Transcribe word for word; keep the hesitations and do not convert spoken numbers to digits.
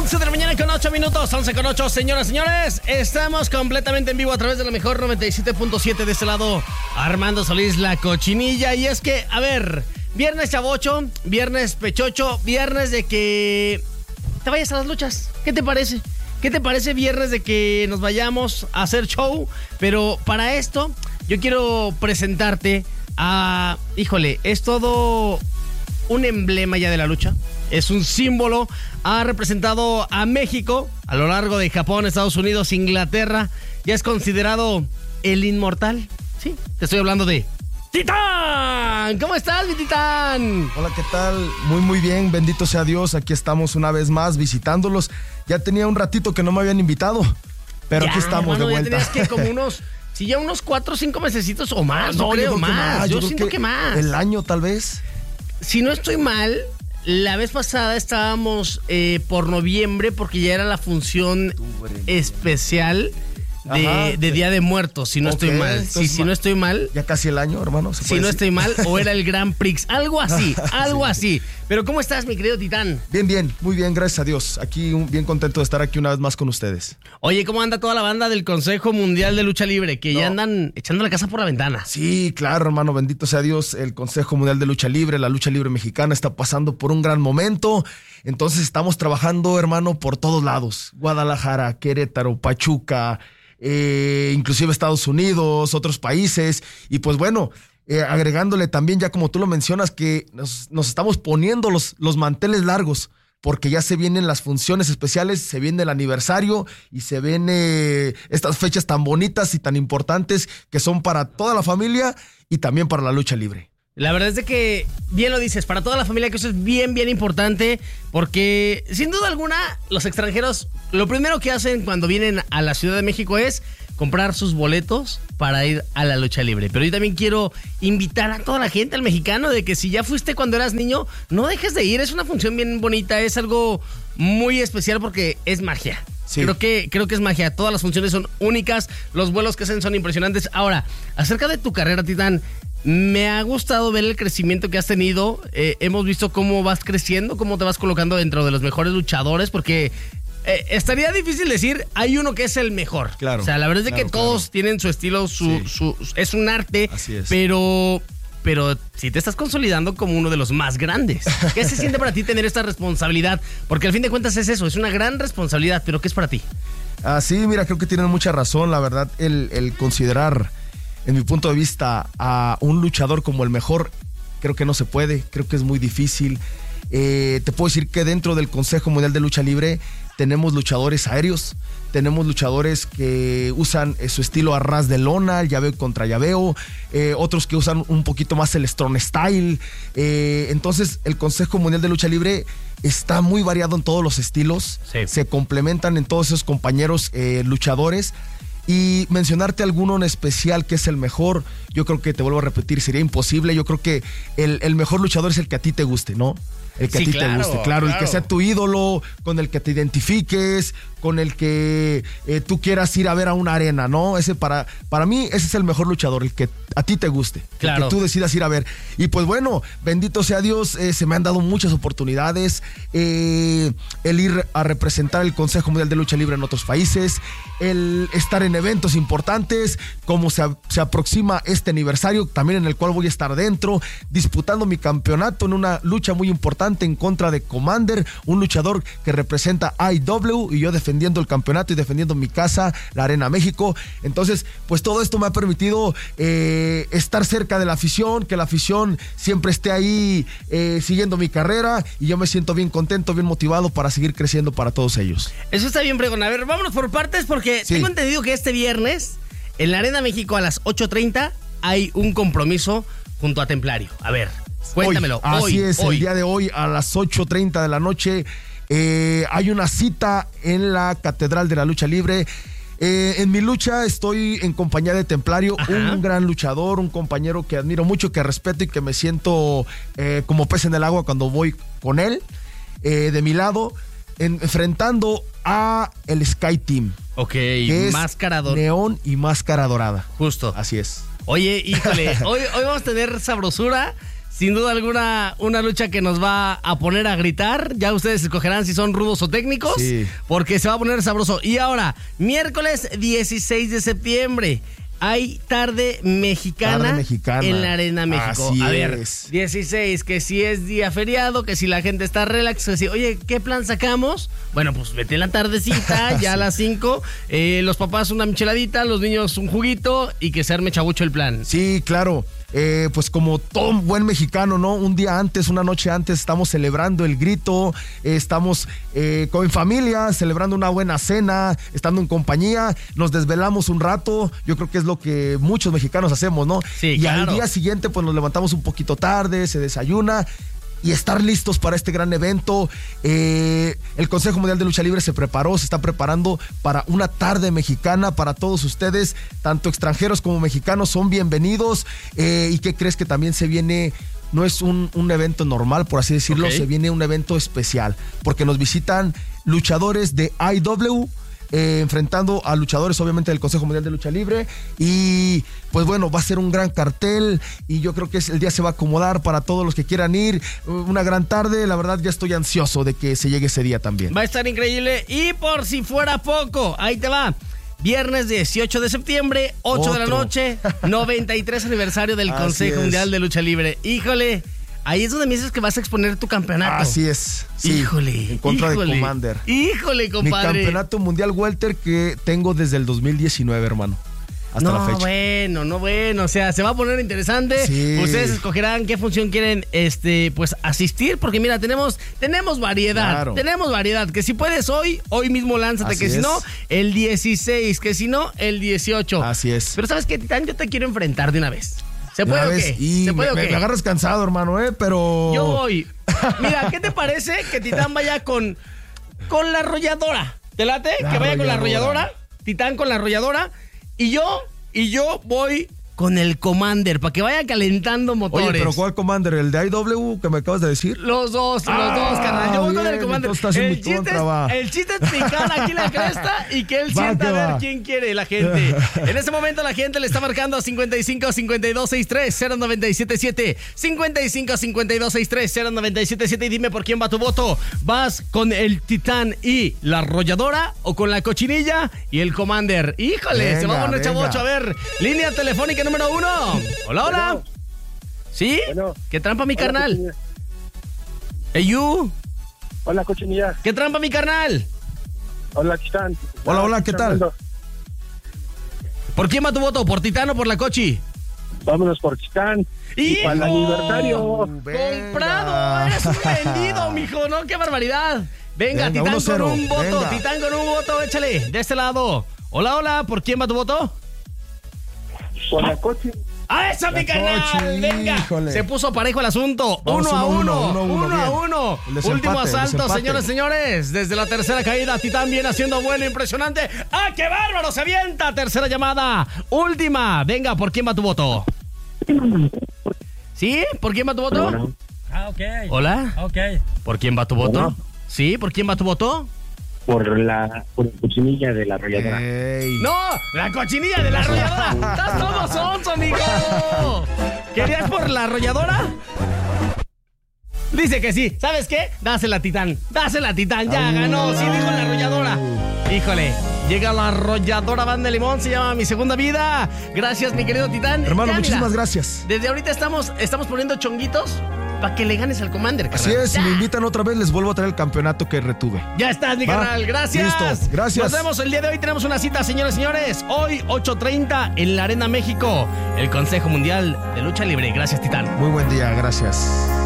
once de la mañana con ocho minutos, once con ocho, señoras y señores. Estamos completamente en vivo a través de la mejor noventa y siete punto siete de este lado. Armando Solís, la cochinilla. Y es que, a ver, viernes chavocho, viernes pechocho, viernes de que te vayas a las luchas. ¿Qué te parece? ¿Qué te parece viernes de que nos vayamos a hacer show? Pero para esto, yo quiero presentarte a... Híjole, es todo un emblema ya de la lucha. Es un símbolo. Ha representado a México a lo largo de Japón, Estados Unidos, Inglaterra. Ya es considerado el inmortal. Sí, te estoy hablando de Titán. ¿Cómo estás, mi Titán? Hola, ¿qué tal? Muy, muy bien. Bendito sea Dios. Aquí estamos una vez más visitándolos. Ya tenía un ratito que no me habían invitado, pero ya, aquí estamos, hermano, de vuelta. Ya tenías que como unos... Sí, ya unos cuatro o cinco mesecitos o más, no, no creo, más. más. Yo, yo siento que, que más. El año, tal vez. Si no estoy mal, la vez pasada estábamos eh, por noviembre porque ya era la función especial de, Ajá, de Día de Muertos, si no okay, estoy mal. Si, si no estoy mal. Ya casi el año, hermano. Si no estoy mal, o era el Grand Prix. Algo así, algo sí. así. Pero ¿cómo estás, mi querido Titán? Bien, bien, muy bien, gracias a Dios. Aquí, un, bien contento de estar aquí una vez más con ustedes. Oye, ¿cómo anda toda la banda del Consejo Mundial de Lucha Libre? Que no. ya andan echando la casa por la ventana. Sí, claro, hermano, bendito sea Dios. El Consejo Mundial de Lucha Libre, la lucha libre mexicana, está pasando por un gran momento. Entonces estamos trabajando, hermano, por todos lados. Guadalajara, Querétaro, Pachuca, eh, inclusive Estados Unidos, otros países. Y pues bueno... Eh, agregándole también, ya como tú lo mencionas, que nos, nos estamos poniendo los, los manteles largos, porque ya se vienen las funciones especiales, se viene el aniversario y se vienen eh, estas fechas tan bonitas y tan importantes que son para toda la familia y también para la lucha libre. La verdad es de que, bien lo dices, para toda la familia, que eso es bien, bien importante, porque sin duda alguna los extranjeros lo primero que hacen cuando vienen a la Ciudad de México es comprar sus boletos para ir a la lucha libre. Pero yo también quiero invitar a toda la gente, al mexicano, de que si ya fuiste cuando eras niño, no dejes de ir. Es una función bien bonita, es algo muy especial porque es magia. Sí. Creo que, creo que es magia. Todas las funciones son únicas, los vuelos que hacen son impresionantes. Ahora, acerca de tu carrera, Titán, me ha gustado ver el crecimiento que has tenido. Eh, hemos visto cómo vas creciendo, cómo te vas colocando dentro de los mejores luchadores, porque... Eh, estaría difícil decir, hay uno que es el mejor. Claro. O sea, la verdad es de claro, que todos claro. tienen su estilo, su, sí. su, es un arte. Así es. Pero, pero si te estás consolidando como uno de los más grandes. ¿Qué se siente para ti tener esta responsabilidad? Porque al fin de cuentas es eso, es una gran responsabilidad, pero ¿qué es para ti? Ah, sí, mira, creo que tienen mucha razón, la verdad, el, el considerar, en mi punto de vista, a un luchador como el mejor, creo que no se puede, creo que es muy difícil. Eh, te puedo decir que dentro del Consejo Mundial de Lucha Libre tenemos luchadores aéreos, tenemos luchadores que usan eh, su estilo a ras de lona, el llaveo contra llaveo, eh, otros que usan un poquito más el strong style. Eh, entonces el Consejo Mundial de Lucha Libre está muy variado en todos los estilos, sí. se complementan en todos esos compañeros eh, luchadores. Y mencionarte alguno en especial que es el mejor, yo creo que te vuelvo a repetir, sería imposible. Yo creo que el, el mejor luchador es el que a ti te guste, ¿no? El que sí, a ti claro, te guste, claro, claro, el que sea tu ídolo, con el que te identifiques, con el que eh, tú quieras ir a ver a una arena, ¿no? Ese para, para mí, ese es el mejor luchador, el que a ti te guste, claro. el que tú decidas ir a ver. Y pues bueno, bendito sea Dios, eh, se me han dado muchas oportunidades, eh, el ir a representar el Consejo Mundial de Lucha Libre en otros países, el estar en eventos importantes, como se, se aproxima este aniversario, también en el cual voy a estar dentro, disputando mi campeonato en una lucha muy importante en contra de Commander, un luchador que representa A E W, y yo defendiendo el campeonato y defendiendo mi casa, la Arena México. Entonces, pues todo esto me ha permitido eh, estar cerca de la afición, que la afición siempre esté ahí eh, siguiendo mi carrera, y yo me siento bien contento, bien motivado para seguir creciendo para todos ellos. Eso está bien, pregón. A ver, vámonos por partes, porque sí. tengo entendido que este viernes en la Arena México a las ocho treinta hay un compromiso junto a Templario. A ver, cuéntamelo. Hoy, hoy, así es, hoy. el día de hoy a las ocho treinta de la noche eh, hay una cita en la Catedral de la Lucha Libre. Eh, en mi lucha estoy en compañía de Templario, Ajá. un gran luchador, un compañero que admiro mucho, que respeto y que me siento eh, como pez en el agua cuando voy con él. Eh, de mi lado, en, enfrentando a el Sky Team. Ok, que máscara dorada. Neón y máscara dorada. Justo. Así es. Oye, híjole, hoy, hoy vamos a tener sabrosura. sin duda alguna, una lucha que nos va a poner a gritar. Ya ustedes escogerán si son rudos o técnicos, sí, porque se va a poner sabroso. Y ahora, miércoles dieciséis de septiembre, hay tarde mexicana, tarde mexicana en la Arena México. Así a ver, es. dieciséis, que si es día feriado, que si la gente está relax, que si, oye, ¿qué plan sacamos? Bueno, pues vete en la tardecita, ya a las cinco, eh, los papás una micheladita, los niños un juguito y que se arme chabucho el plan. Sí, claro. Eh, pues como todo buen mexicano, ¿no? Un día antes, una noche antes, estamos celebrando el grito, eh, estamos eh, con familia, celebrando una buena cena, estando en compañía, nos desvelamos un rato, yo creo que es lo que muchos mexicanos hacemos, ¿no? Sí, y claro. Al día siguiente, pues nos levantamos un poquito tarde, se desayuna, y estar listos para este gran evento. Eh, el Consejo Mundial de Lucha Libre se preparó, se está preparando para una tarde mexicana para todos ustedes, tanto extranjeros como mexicanos son bienvenidos. Eh, ¿Y qué crees? Que también se viene, no es un, un evento normal, por así decirlo, okay. Se viene un evento especial, porque nos visitan luchadores de I W, Eh, enfrentando a luchadores obviamente del Consejo Mundial de Lucha Libre, y pues bueno, va a ser un gran cartel y yo creo que el día se va a acomodar para todos los que quieran ir, una gran tarde, la verdad ya estoy ansioso de que se llegue ese día también. Va a estar increíble. Y por si fuera poco, ahí te va. Viernes dieciocho de septiembre, ocho Otro. de la noche, noventa y tres aniversario del Consejo Mundial de Lucha Libre. Híjole, ahí es donde me dices que vas a exponer tu campeonato. Así es. Sí, híjole. En contra híjole, de Commander. Híjole, compadre. Mi campeonato mundial welter que tengo desde el dos mil diecinueve, hermano. Hasta no, la fecha. bueno, no bueno. O sea, se va a poner interesante. Sí. Ustedes escogerán qué función quieren este, pues, asistir. Porque mira, tenemos, tenemos variedad. Claro. Tenemos variedad. Que si puedes hoy, hoy mismo lánzate. Así que es. si no, el dieciséis. Que si no, el dieciocho. Así es. Pero ¿sabes qué, Titán? Yo te quiero enfrentar de una vez. ¿Se puede o qué? Y ¿Se puede me, o qué? me agarras cansado, hermano, ¿eh? Pero... Yo voy. Mira, ¿qué te parece que Titán vaya con, con la arrolladora? ¿Te late? La que vaya arrolladora. con la arrolladora. Titán con la arrolladora. Y yo, y yo voy con el Commander, para que vaya calentando motores. Oye, pero ¿cuál Commander? ¿El de I W que me acabas de decir? Los dos, los ah, dos, carnal. Yo voy bien, con el Commander. El chiste, contra, es, el chiste es picar aquí la cresta y que él va, sienta a ver va. quién quiere la gente. En este momento la gente le está marcando a cincuenta y cinco, cincuenta y dos, sesenta y tres, cero noventa y siete siete. cincuenta y cinco, cincuenta y dos, sesenta y tres, cero noventa y siete siete. Y dime por quién va tu voto. ¿Vas con el Titán y la arrolladora o con la cochinilla y el Commander? Híjole, venga, se va a poner venga. chavocho. A ver, línea telefónica número uno. Hola, hola. Bueno. ¿Sí? Bueno. ¿Qué trampa, mi Hola, carnal? cochinilla. Hey, you. Hola, cochinilla. ¿Qué trampa, mi carnal? Hola, Titán. Hola, hola, ¿qué tal? ¿Por quién va tu voto? ¿Por Titán o por la Cochi? Vámonos por Titán. Y para el aniversario. Venga. ¡Comprado! ¡Eres un vendido, mijo! ¿No? ¡Qué barbaridad! Venga, Venga, Titán uno con cero. un voto. Venga. Titán con un voto, échale. De este lado. Hola, hola. ¿Por quién va tu voto? Por la coche. ¡A eso, mi La carnal! Cochi, ¡Venga! híjole. Se puso parejo el asunto. Vamos, uno, a uno, uno. uno, uno, Uno, uno, a bien. uno. El desempate, Último el asalto, desempate. señores, señores. Desde la tercera caída, Titán viene haciendo bueno, impresionante. ¡Ah, qué bárbaro! Se avienta. Tercera llamada. Última. Venga, ¿por quién va tu voto? ¿Sí? ¿Por quién va tu voto? Bueno. Ah, ok. ¿Hola? Ok. ¿Por quién va tu voto? Bueno. ¿Sí? ¿Por quién va tu voto? Por la, por la cochinilla de la arrolladora. Ey. ¡No! ¡La cochinilla de la arrolladora! ¡Estás todo sonso, amigo! ¿Querías por la arrolladora? Dice que sí. ¿Sabes qué? Dásela, Titán. Dásela, Titán. Ya ganó. Sí, dijo la arrolladora. Híjole. Llega la arrolladora Banda de Limón. Se llama Mi Segunda Vida. Gracias, mi querido Titán. Hermano, Ya, muchísimas mira, gracias. Desde ahorita estamos, estamos poniendo chonguitos para que le ganes al Commander, carnal. Así es, si Ya. me invitan otra vez, les vuelvo a traer el campeonato que retuve. Ya estás, mi Va. canal. Gracias. Listo. Gracias. Nos vemos el día de hoy. Tenemos una cita, señores y señores. Hoy, ocho treinta, en la Arena México. El Consejo Mundial de Lucha Libre. Gracias, Titán. Muy buen día, gracias.